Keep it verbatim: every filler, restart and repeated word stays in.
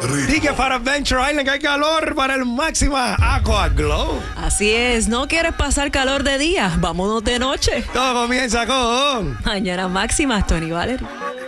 Ticket para Adventure Island, que hay calor para el Máxima Aqua Glow. Así es, ¿no quieres pasar calor de día? Vámonos de noche. Todo comienza con Mañana Máximas, Tony Valery.